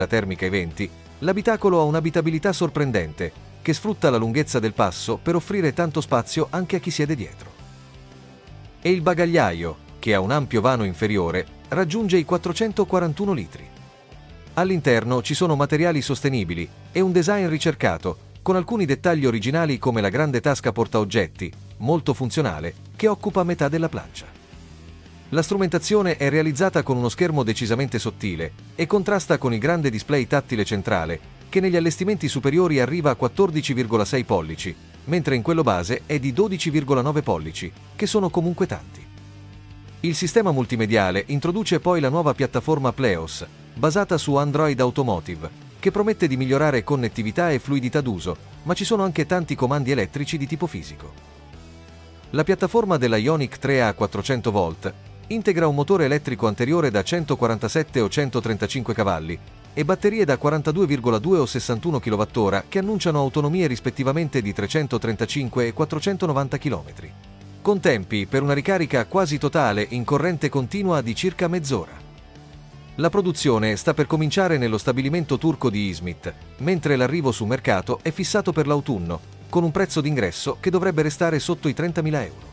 termica e venti, l'abitacolo ha un'abitabilità sorprendente, che sfrutta la lunghezza del passo per offrire tanto spazio anche a chi siede dietro. E il bagagliaio, che ha un ampio vano inferiore, raggiunge i 441 litri. All'interno ci sono materiali sostenibili e un design ricercato, con alcuni dettagli originali come la grande tasca portaoggetti, molto funzionale, che occupa metà della plancia. La strumentazione è realizzata con uno schermo decisamente sottile e contrasta con il grande display tattile centrale, che negli allestimenti superiori arriva a 14,6 pollici, mentre in quello base è di 12,9 pollici, che sono comunque tanti. Il sistema multimediale introduce poi la nuova piattaforma Pleos, basata su Android Automotive, che promette di migliorare connettività e fluidità d'uso, ma ci sono anche tanti comandi elettrici di tipo fisico. La piattaforma della Ioniq 3 a 400 volt integra un motore elettrico anteriore da 147 o 135 cavalli e batterie da 42,2 o 61 kWh che annunciano autonomie rispettivamente di 335 e 490 km. Con tempi per una ricarica quasi totale in corrente continua di circa mezz'ora. La produzione sta per cominciare nello stabilimento turco di Izmit, mentre l'arrivo sul mercato è fissato per l'autunno, con un prezzo d'ingresso che dovrebbe restare sotto i 30.000 euro.